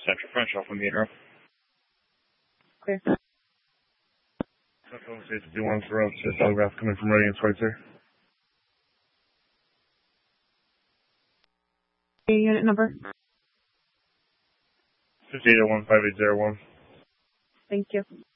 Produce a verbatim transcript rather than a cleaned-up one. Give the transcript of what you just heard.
Central French off on the intro. Clear. Central States do one for road, says telegraph coming from Radiance White, sir. Unit number? six eight zero one five eight zero one. Thank you.